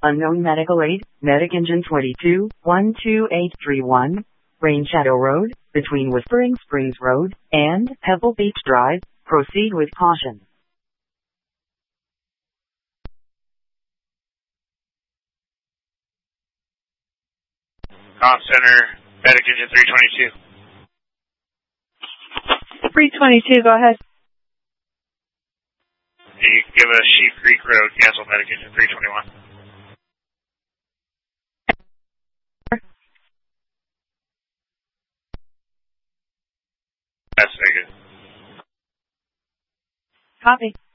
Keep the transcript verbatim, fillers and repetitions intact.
Unknown medical aid, Medic Engine twenty-two, one two eight three one, Rain Shadow Road, between Whispering Springs Road and Pebble Beach Drive. Proceed with caution. Comm Center, Medic Engine three twenty-two. three twenty-two, go ahead. You can give us Sheep Creek Road, cancel Medic Engine three twenty-one. That's very good. Copy.